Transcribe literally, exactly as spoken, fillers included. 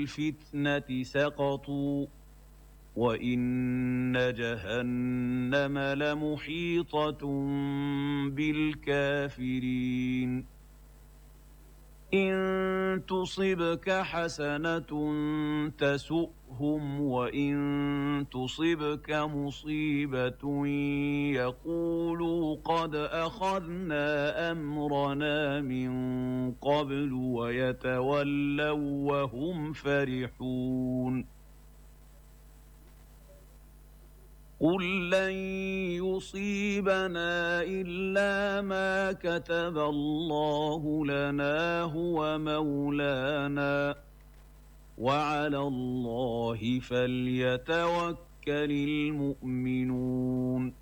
الفتنة سقطوا وإن جهنم لمحيطة بالكافرين إن تصبك حسنة تسؤهم وإن تصبك مصيبة يقولوا قد أخذنا أمرنا من قبل ويتولوا وهم فرحون قل لن يصيبنا إلا ما كتب الله لنا هو مولانا وعلى الله فليتوكل المؤمنون